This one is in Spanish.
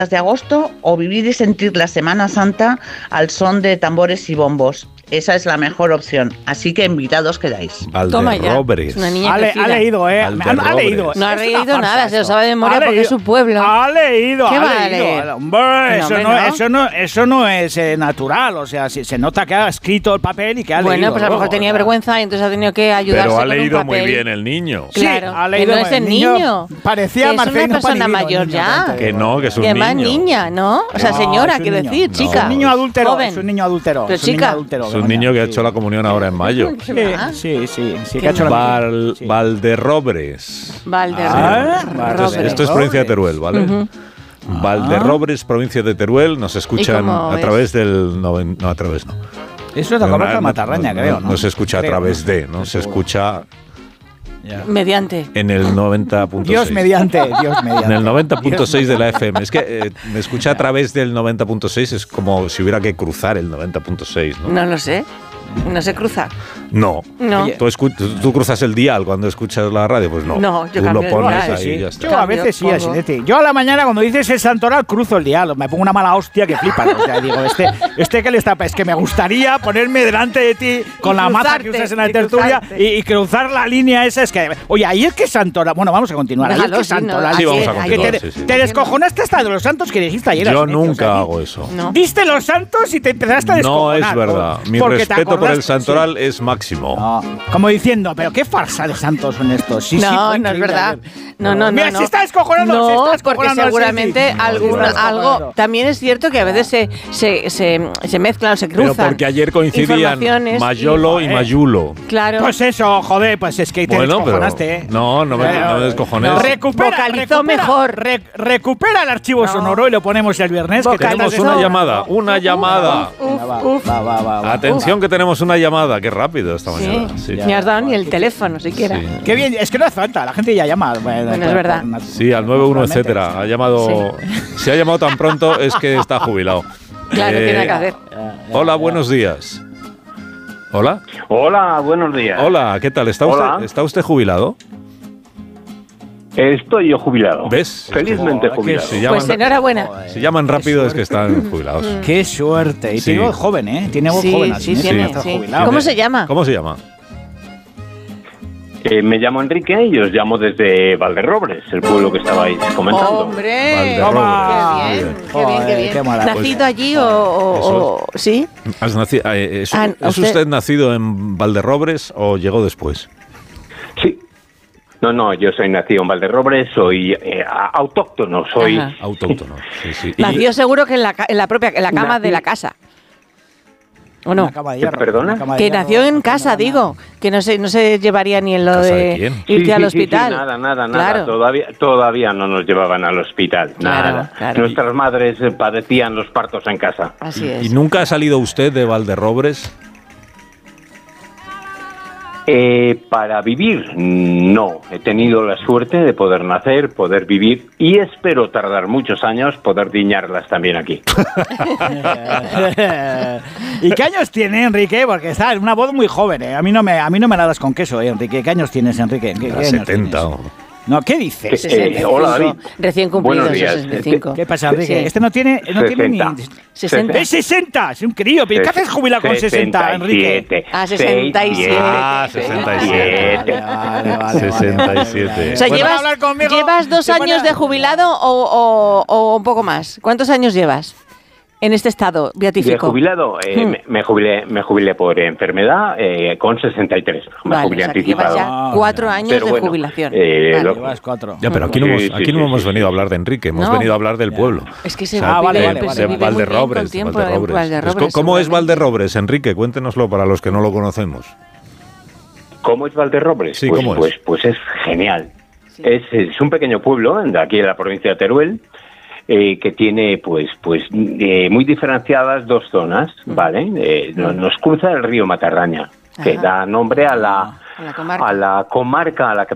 de agosto o vivir y sentir la Semana Santa al son de tambores y bombos. Esa es la mejor opción. Así que invitados quedáis. Valderrobres. Una niña Ha leído, ¿eh? Ha leído. No ha Es leído una farsa nada, se lo esto. sabe de memoria Ha porque leído. es su pueblo. Ha leído, ¿Qué ha va a leído. leer? Hombre, No, eso no es natural. O sea, se nota que ha escrito el papel y que ha leído. Bueno, pues a lo mejor luego, tenía o sea. vergüenza y entonces ha tenido que ayudarse Pero ha con un leído papel. muy bien el niño. Sí, Claro, ha leído. que no es el niño. Parecía Que es Marcelino una persona Panivino, mayor el niño, ya. tanto. Que no, que es un Y además niño. niña, ¿no? O sea, No, señora, es un quiero niño. decir, No. chica. Es un niño adúltero. Joven. Es un niño adúltero. Pero es un niño chica. adúltero. Es un niño que ha hecho la comunión ahora en mayo. ¿Qué va? Sí. Qué Que ha hecho la sí. Valderrobres. Valderrobres. Esto es provincia de Teruel, ¿vale? Valderrobres, provincia de Teruel. Nos escuchan cómo a es? través del... No, a través no. Eso es la comarca de Matarraña, creo, ¿no? No se escucha a Creo, través ¿no? de, ¿no? Se escucha Mediante. en el 90.6. Dios mediante. En el 90.6 de la FM. Es que me escucha a través del 90.6, es como si hubiera que cruzar el 90.6, ¿no? No lo sé. No se cruza. No. No. ¿Tú cruzas el dial cuando escuchas la radio? Pues no. No, yo Tú cambio lo el pones dial, ahí Sí. y ya está. Yo a veces sí, Pongo. Asinete. Yo a la mañana cuando dices el santoral cruzo el dial, me pongo una mala hostia que flipas. O sea, digo, este que le está, es que me gustaría ponerme delante de ti con la maza que usas en la tertulia y cruzar la línea esa. Es que, oye, ayer que santoral. Bueno, vamos a continuar. Ayer Déjalo, que sí, no, santoral. Sí, vamos a Que continuar, te, sí. te descojonaste hasta de los santos que dijiste ayer. Yo Asinete, nunca o sea, hago eso. No. Diste los santos y te empezaste a No descojonar. es verdad. Mi porque te respeto por el acordaste, santoral es máximo. No, como diciendo, pero qué farsa de santos son estos. Sí, No, fue no es increíble verdad. ayer. No. Mira, se está descojonando. No, se está porque descojonando seguramente el Sergi. No, algo. También es cierto que a veces se mezclan o se cruzan. Pero porque ayer coincidían informaciones Mayolo y Mayulo. Claro. Pues eso, joder, pues es que te Bueno, pero descojonaste, ¿eh? no me descojones. Recupera el archivo sonoro y lo ponemos el viernes. que Tenemos una llamada. Va. Atención que tenemos una llamada. Qué rápido esta Sí. mañana. Sí. Ni has dado ni el teléfono siquiera. Sí. Qué bien, es que no hace falta, la gente ya llama. Bueno, es verdad. Sí, al 91, etcétera. Ha llamado. Si ha llamado tan pronto es que está jubilado. Claro, tiene que hacer. Hola, buenos días. Hola. Hola, buenos días. Hola, ¿qué tal? Hola. ¿Está usted jubilado? Estoy yo jubilado. ¿Ves? Felizmente Joder, jubilado. Si llaman, Pues enhorabuena. si llaman rápido es que están jubilados. Qué suerte. Y Sí. tiene voz joven, ¿eh? Tiene voz Sí, joven. sí, así, tiene, está sí. jubilado. ¿Cómo se llama? ¿Cómo se llama? Me llamo Enrique y os llamo desde Valderrobres, el pueblo que estabais comentando. ¡Hombre! Valderrobres. ¡Qué bien! Muy ¡Qué bien, qué Joder, bien! qué maravilla. ¿Nacido allí o sí? ¿Es usted- usted nacido en Valderrobres o llegó después? Sí. No, yo soy nacido en Valderrobres, soy autóctono, soy... Ajá. Autóctono. Sí. Nació seguro que en la cama de la casa. ¿O no? Una cama de hierro, ¿Perdona? una cama de Que hierro, nació en porque casa, no- digo. Que no se llevaría ni en lo ¿Casa de de quién? irte al Sí, hospital. nada. Claro. Todavía no nos llevaban al hospital. Claro, Nada. claro. Nuestras madres padecían los partos en casa. Así ¿Y es. nunca ha salido usted de Valderrobres? Para vivir, no. He tenido la suerte de poder nacer, poder vivir y espero tardar muchos años poder diñarlas también aquí. ¿Y qué años tiene Enrique? Porque está en una voz muy joven, ¿eh? A mí no me la das con queso, Enrique. ¿Qué años tienes, Enrique? ¿Qué años 70. tienes? o- No, ¿qué dices? 65. hola, David. Recién cumplido, Buenos días. 65. ¿Qué pasa, Enrique? Sí. Este no tiene ni... 60. ¡Es 60! ¡Es un crío! ¿Qué haces jubilado con 60, Enrique? Ah, 67. Ah, 67. Vale. 67. O sea, ¿Puedes hablar conmigo? ¿llevas 2 ¿Te años pone- de jubilado o un poco más? ¿Cuántos años llevas en este estado De beatífico? jubilado, me jubilé por enfermedad con 63. Me Vale, jubilé o sea, que llevas anticipado. ya 4 años Pero de bueno, jubilación. lo- Vale. Llevas 4. Ya, pero aquí no hemos venido a hablar de Enrique, hemos No. venido a hablar del pueblo. Es que se O sea, vive, vale, pues, vale, se vive muy bien Valderrobres, con tiempo Valderrobres. en Valderrobres, ¿Cómo es seguramente. Valderrobres, Enrique? Cuéntenoslo para los que no lo conocemos. ¿Cómo es Valderrobres? Sí, ¿cómo es? Pues es genial. Es un pequeño pueblo de aquí de la provincia de Teruel que tiene muy diferenciadas dos zonas, ¿vale? Nos cruza el río Matarraña, que Ajá. da nombre a A la comarca. a la comarca a la que